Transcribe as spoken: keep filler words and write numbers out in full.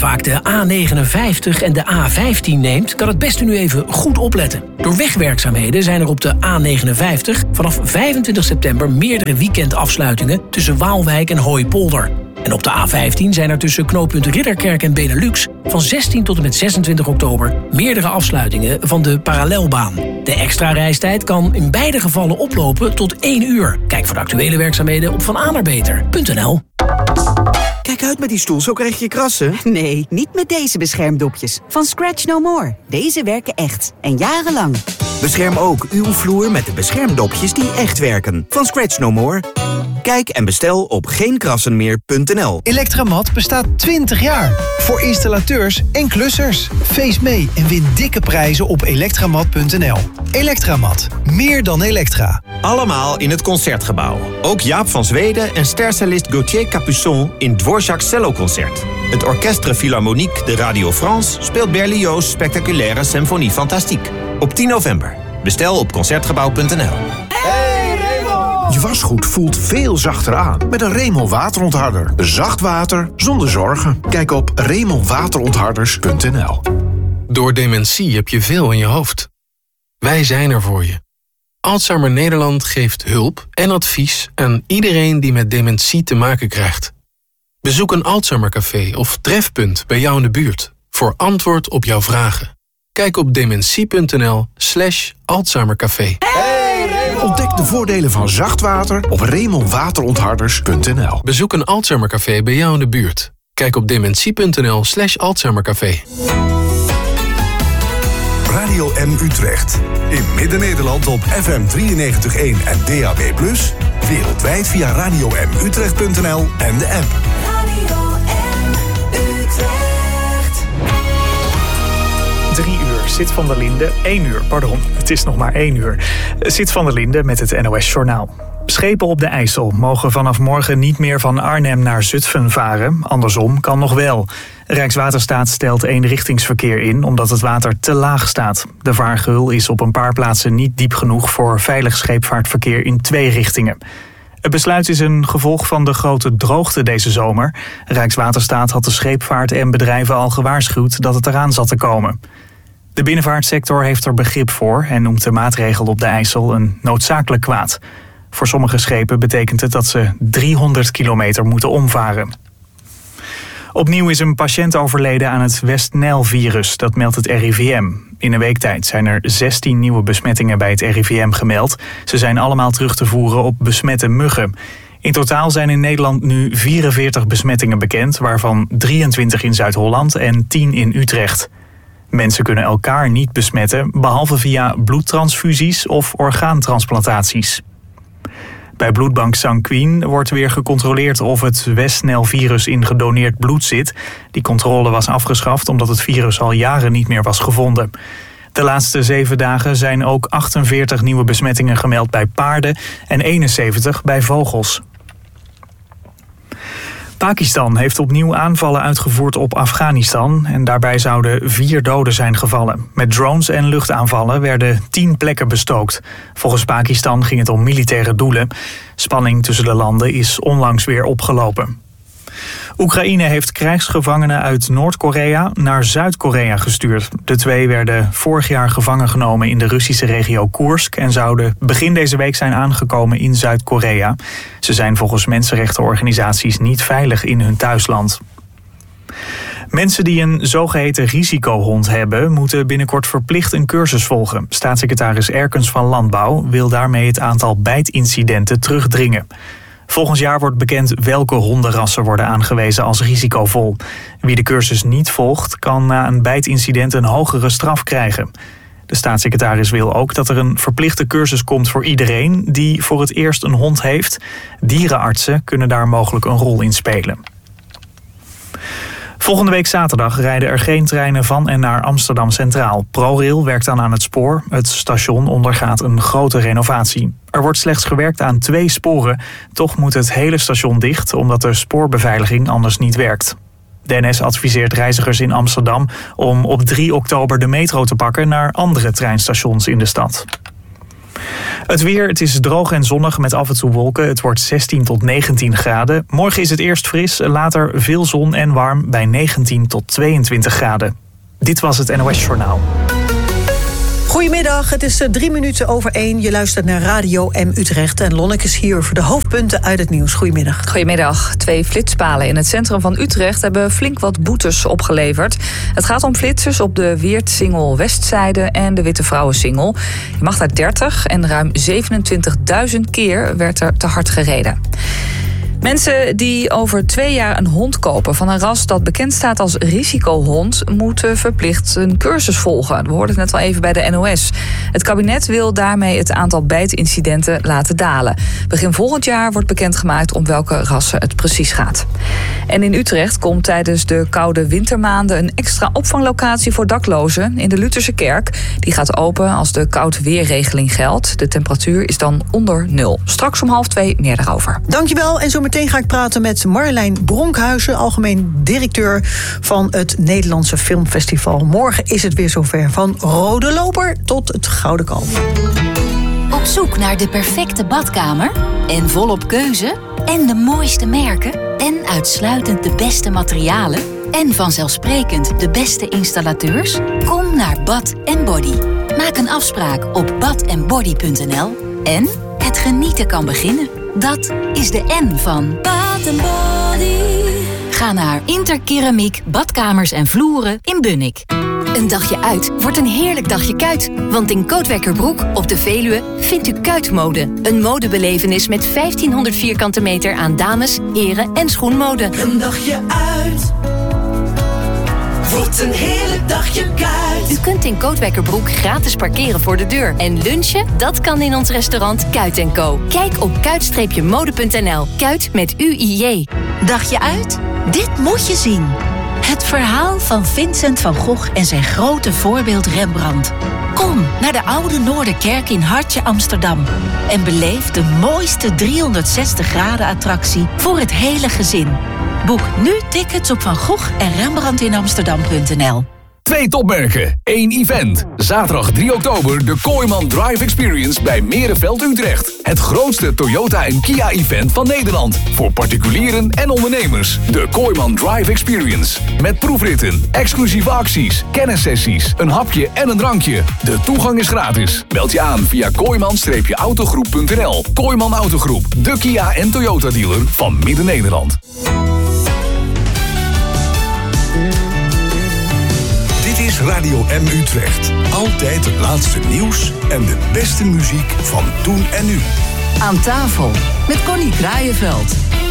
vaak de A negenenvijftig en de A vijftien neemt, kan het beste nu even goed opletten. Door wegwerkzaamheden zijn er op de A negenenvijftig vanaf vijfentwintig september meerdere weekendafsluitingen tussen Waalwijk en Hooipolder. En op de A vijftien zijn er tussen knooppunt Ridderkerk en Benelux van zestien tot en met zesentwintig oktober meerdere afsluitingen van de parallelbaan. De extra reistijd kan in beide gevallen oplopen tot één uur. Kijk voor de actuele werkzaamheden op vananabeter punt n l. Kijk uit met die stoel, zo krijg je krassen. Nee, niet met deze beschermdopjes. Van Scratch No More. Deze werken echt. En jarenlang. Bescherm ook uw vloer met de beschermdopjes die echt werken. Van Scratch No More. Kijk en bestel op geen krassen meer punt n l. Electramat bestaat twintig jaar. Voor installateurs en klussers. Feest mee en win dikke prijzen op elektramat punt n l. Electramat. Meer dan Elektra. Allemaal in het Concertgebouw. Ook Jaap van Zweden en stercellist Gauthier Capuçon in Dvorak's celloconcert. Het Orchestre Philharmonique de Radio France speelt Berlioz' spectaculaire Symphonie Fantastique. Op tien november. Bestel op concertgebouw punt n l. Je wasgoed voelt veel zachter aan met een Remel waterontharder. Zacht water zonder zorgen. Kijk op remel waterontharders punt n l. Door dementie heb je veel in je hoofd. Wij zijn er voor je. Alzheimer Nederland geeft hulp en advies aan iedereen die met dementie te maken krijgt. Bezoek een Alzheimercafé of trefpunt bij jou in de buurt voor antwoord op jouw vragen. Kijk op dementie punt n l slash Alzheimercafé. Ontdek de voordelen van zacht water op remel waterontharders punt n l. Bezoek een Alzheimercafé bij jou in de buurt. Kijk op dementie punt n l slash Alzheimercafé. Radio M Utrecht. In Midden-Nederland op F M drieënnegentig komma één en D A B plus. Wereldwijd via radio m utrecht punt n l en de app. Radio M Utrecht. Drie uur, Sit van der Linde. Eén uur, pardon. Het is nog maar één uur. Sit van der Linde met het N O S-journaal. Schepen op de IJssel mogen vanaf morgen niet meer van Arnhem naar Zutphen varen. Andersom kan nog wel. Rijkswaterstaat stelt eenrichtingsverkeer in omdat het water te laag staat. De vaargeul is op een paar plaatsen niet diep genoeg voor veilig scheepvaartverkeer in twee richtingen. Het besluit is een gevolg van de grote droogte deze zomer. Rijkswaterstaat had de scheepvaart en bedrijven al gewaarschuwd dat het eraan zat te komen. De binnenvaartsector heeft er begrip voor en noemt de maatregel op de IJssel een noodzakelijk kwaad. Voor sommige schepen betekent het dat ze driehonderd kilometer moeten omvaren. Opnieuw is een patiënt overleden aan het West-Nijl-virus, dat meldt het R I V M. In een week tijd zijn er zestien nieuwe besmettingen bij het R I V M gemeld. Ze zijn allemaal terug te voeren op besmette muggen. In totaal zijn in Nederland nu vierenveertig besmettingen bekend, waarvan drieëntwintig in Zuid-Holland en tien in Utrecht. Mensen kunnen elkaar niet besmetten, behalve via bloedtransfusies of orgaantransplantaties. Bij bloedbank Sanquin wordt weer gecontroleerd of het West-Nijl-virus in gedoneerd bloed zit. Die controle was afgeschaft omdat het virus al jaren niet meer was gevonden. De laatste zeven dagen zijn ook achtenveertig nieuwe besmettingen gemeld bij paarden en eenenzeventig bij vogels. Pakistan heeft opnieuw aanvallen uitgevoerd op Afghanistan en daarbij zouden vier doden zijn gevallen. Met drones en luchtaanvallen werden tien plekken bestookt. Volgens Pakistan ging het om militaire doelen. Spanning tussen de landen is onlangs weer opgelopen. Oekraïne heeft krijgsgevangenen uit Noord-Korea naar Zuid-Korea gestuurd. De twee werden vorig jaar gevangen genomen in de Russische regio Koersk en zouden begin deze week zijn aangekomen in Zuid-Korea. Ze zijn volgens mensenrechtenorganisaties niet veilig in hun thuisland. Mensen die een zogeheten risicohond hebben, moeten binnenkort verplicht een cursus volgen. Staatssecretaris Erkens van Landbouw wil daarmee het aantal bijtincidenten terugdringen. Volgend jaar wordt bekend welke hondenrassen worden aangewezen als risicovol. Wie de cursus niet volgt, kan na een bijtincident een hogere straf krijgen. De staatssecretaris wil ook dat er een verplichte cursus komt voor iedereen die voor het eerst een hond heeft. Dierenartsen kunnen daar mogelijk een rol in spelen. Volgende week zaterdag rijden er geen treinen van en naar Amsterdam Centraal. ProRail werkt dan aan het spoor. Het station ondergaat een grote renovatie. Er wordt slechts gewerkt aan twee sporen. Toch moet het hele station dicht, omdat de spoorbeveiliging anders niet werkt. De N S adviseert reizigers in Amsterdam om op drie oktober de metro te pakken naar andere treinstations in de stad. Het weer, het is droog en zonnig met af en toe wolken. Het wordt zestien tot negentien graden. Morgen is het eerst fris, later veel zon en warm bij negentien tot tweeëntwintig graden. Dit was het N O S Journaal. Goedemiddag, het is drie minuten over één. Je luistert naar Radio M Utrecht en Lonneke is hier voor de hoofdpunten uit het nieuws. Goedemiddag. Goedemiddag. Twee flitspalen in het centrum van Utrecht hebben flink wat boetes opgeleverd. Het gaat om flitsers op de Weertsingel Westzijde en de Witte Vrouwensingel. Je mag daar dertig en ruim zevenentwintigduizend keer werd er te hard gereden. Mensen die over twee jaar een hond kopen van een ras dat bekend staat als risicohond, moeten verplicht een cursus volgen. We hoorden het net al even bij de N O S. Het kabinet wil daarmee het aantal bijtincidenten laten dalen. Begin volgend jaar wordt bekendgemaakt om welke rassen het precies gaat. En in Utrecht komt tijdens de koude wintermaanden een extra opvanglocatie voor daklozen in de Lutherse Kerk. Die gaat open als de koudweerregeling geldt. De temperatuur is dan onder nul. Straks om half twee meer daarover. Dankjewel en zo meteen ga ik praten met Marjolein Bronkhuizen, algemeen directeur van het Nederlandse Filmfestival. Morgen is het weer zover, van Rode Loper tot het Gouden Kalf. Op zoek naar de perfecte badkamer en volop keuze en de mooiste merken en uitsluitend de beste materialen en vanzelfsprekend de beste installateurs? Kom naar Bad en Body. Maak een afspraak op bad en body punt n l en het genieten kan beginnen. Dat is de N van Bad and Body. Ga naar Interkeramiek, badkamers en vloeren in Bunnik. Een dagje uit wordt een heerlijk dagje kuit. Want in Kootwijkerbroek op de Veluwe vindt u kuitmode. Een modebelevenis met vijftienhonderd vierkante meter aan dames, heren en schoenmode. Een dagje uit wordt een heerlijk dagje kuit. U kunt in Kootwijkerbroek gratis parkeren voor de deur. En lunchen, dat kan in ons restaurant Kuit en Co. Kijk op kuit mode punt n l. Kuit met U I J. Dagje uit? Dit moet je zien. Het verhaal van Vincent van Gogh en zijn grote voorbeeld Rembrandt. Kom naar de Oude Noorderkerk in Hartje Amsterdam. En beleef de mooiste driehonderdzestig graden attractie voor het hele gezin. Boek nu tickets op Van Gogh en Rembrandt in Amsterdam punt n l. Twee topmerken, één event. Zaterdag drie oktober de Kooiman Drive Experience bij Merenveld Utrecht. Het grootste Toyota en Kia-event van Nederland. Voor particulieren en ondernemers. De Kooiman Drive Experience. Met proefritten, exclusieve acties, kennissessies, een hapje en een drankje. De toegang is gratis. Meld je aan via kooiman autogroep punt n l. Kooiman Autogroep, de Kia en Toyota dealer van Midden-Nederland. Dit is Radio M Utrecht. Altijd het laatste nieuws en de beste muziek van toen en nu. Aan tafel met Connie Kraaienveld.